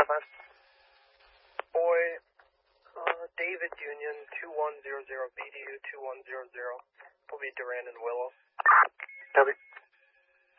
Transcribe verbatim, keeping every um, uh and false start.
five five. Boy, uh, David Union, two one zero zero B D U two one zero zero. Will be Duran and Willow. Copy.